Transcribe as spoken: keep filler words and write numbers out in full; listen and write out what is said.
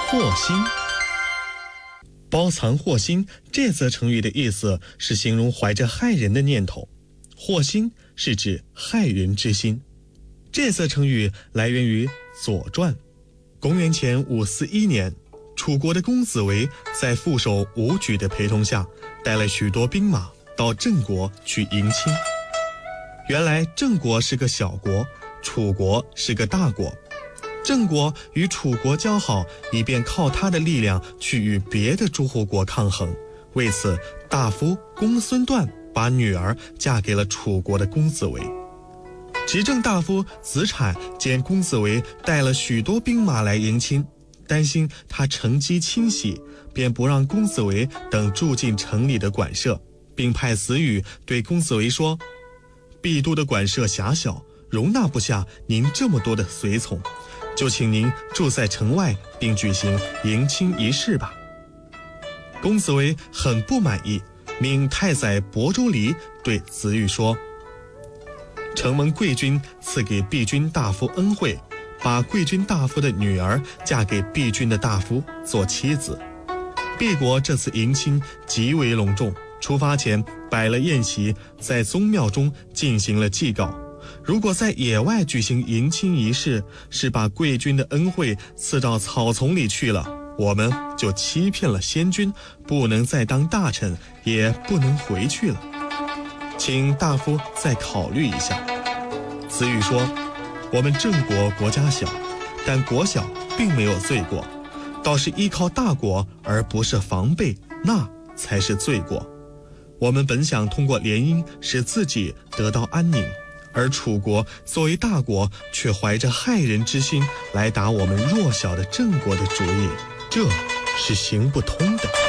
祸心。包藏祸心这则成语的意思是形容怀着害人的念头，祸心是指害人之心。这则成语来源于《左传》。公元前五四一年，楚国的公子围在副手伍举的陪同下，带了许多兵马到郑国去迎亲。原来郑国是个小国，楚国是个大国。郑国与楚国交好，以便靠他的力量去与别的诸侯国抗衡。为此，大夫公孙段把女儿嫁给了楚国的公子围。执政大夫子产见公子围带了许多兵马来迎亲，担心他乘机侵袭，便不让公子围等住进城里的馆舍，并派子羽对公子围说：毕都的馆舍狭小，容纳不下您这么多的随从，就请您住在城外，并举行迎亲仪式吧。公子围很不满意，命太宰亳州离对子羽说：承蒙贵君赐给毕君大夫恩惠，把贵君大夫的女儿嫁给毕君的大夫做妻子。毕国这次迎亲极为隆重，出发前摆了宴席，在宗庙中进行了祭告。如果在野外举行迎亲仪式，是把贵君的恩惠赐到草丛里去了，我们就欺骗了先君，不能再当大臣，也不能回去了，请大夫再考虑一下。子羽说：我们郑国国家小，但国小并没有罪过，倒是依靠大国而不是防备，那才是罪过。我们本想通过联姻使自己得到安宁，而楚国作为大国，却怀着害人之心来打我们弱小的郑国的主意，这是行不通的。